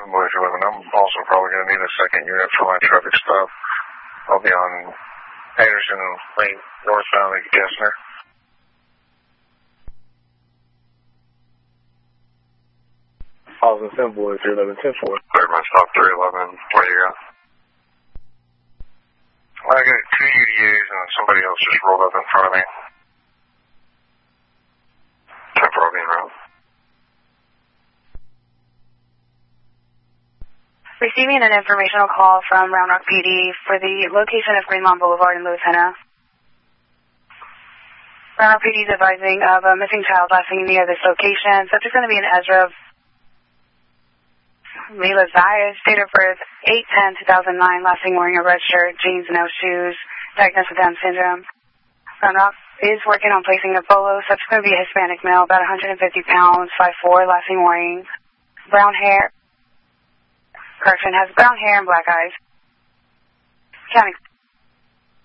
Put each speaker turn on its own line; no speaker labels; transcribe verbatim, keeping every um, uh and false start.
eleven, Boise eleven. I'm also probably going to need a second unit for my traffic stop. I'll be on Anderson Lane, northbound at Gessner. Austin ten, Boise eleven, ten four.
Clear my stop three eleven. Where you got?
I got two U D As and somebody else just rolled up in front of me.
ten four being route.
Receiving an informational call from Round Rock P D for the location of Greenlawn Boulevard in Louisiana. Round Rock P D is advising of a missing child last seen near this location. Subject is going to be an Ezra Mila Zayas, date of birth eight ten two thousand nine, last seen wearing a red shirt, jeans, no shoes, diagnosed with Down syndrome. Round Rock is working on placing a polo. Subject is going to be a Hispanic male, about one hundred fifty pounds, five foot four, last seen wearing brown hair. Correction, has brown hair and black eyes. County